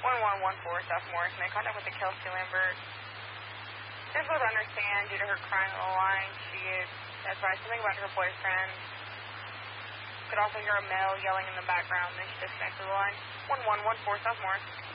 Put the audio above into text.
1114 South Morris. Made contact with the Kelsey Lambert. Just was understand due to her crying on the line, she is advised something about her boyfriend. Could also hear a male yelling in the background, then she disconnected the line. 1114 South Morris.